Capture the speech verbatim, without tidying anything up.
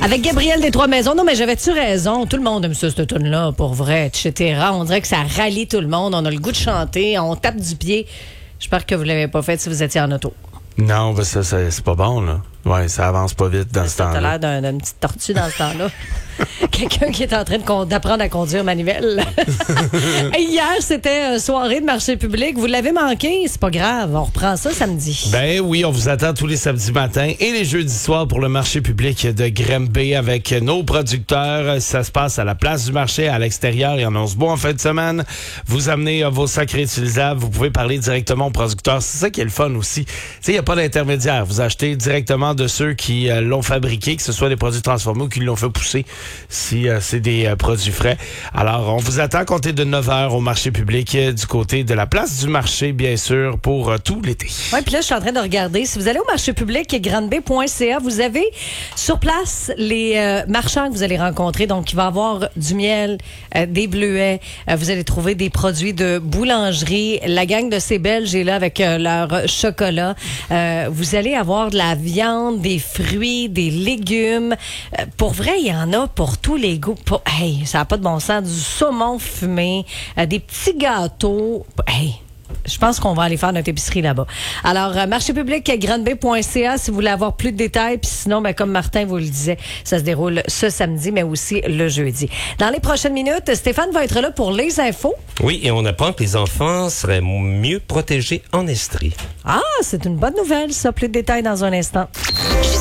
Avec Gabriel des Trois-Maisons. Non, mais j'avais-tu raison? Tout le monde aime ça, cette tune-là, pour vrai, et cetera. On dirait que ça rallie tout le monde. On a le goût de chanter. On tape du pied. J'espère que vous ne l'avez pas fait si vous étiez en auto. Non, ben ça, ça c'est pas bon, là. Ouais, ça avance pas vite dans ça, ce temps-là. T'as l'air d'un, d'une petite tortue dans ce temps-là. Quelqu'un qui est en train de con- d'apprendre à conduire manuel. Hier, c'était soirée de marché public. Vous l'avez manqué, c'est pas grave. On reprend ça samedi. Ben oui, on vous attend tous les samedis matins et les jeudis soirs pour le marché public de Granby avec nos producteurs. Ça se passe à la place du marché, à l'extérieur. Il y en a onze beau en fin de semaine. Vous amenez vos sacs réutilisables. Vous pouvez parler directement aux producteurs. C'est ça qui est le fun aussi. Tu sais, il n'y a pas d'intermédiaire. Vous achetez directement de ceux qui euh, l'ont fabriqué, que ce soit des produits transformés ou qui l'ont fait pousser, si euh, c'est des euh, produits frais. Alors, on vous attend à compter de neuf heures au marché public euh, du côté de la place du marché, bien sûr, pour euh, tout l'été. Oui, puis là, je suis en train de regarder. Si vous allez au marché public granby point c a, vous avez sur place les euh, marchands que vous allez rencontrer. Donc, il va y avoir du miel, euh, des bleuets. Euh, vous allez trouver des produits de boulangerie. La gang de ces Belges est là avec euh, leur chocolat. Euh, vous allez avoir de la viande, des fruits, des légumes. Euh, pour vrai, il y en a pour tous les goûts. Pour, hey, ça n'a pas de bon sens. Du saumon fumé, euh, des petits gâteaux. Hey, je pense qu'on va aller faire notre épicerie là-bas. Alors, euh, marché public granby point c a si vous voulez avoir plus de détails. Puis sinon, ben, comme Martin vous le disait, ça se déroule ce samedi, mais aussi le jeudi. Dans les prochaines minutes, Stéphane va être là pour les infos. Oui, et on apprend que les enfants seraient mieux protégés en Estrie. Ah, c'est une bonne nouvelle, ça. Plus de détails dans un instant.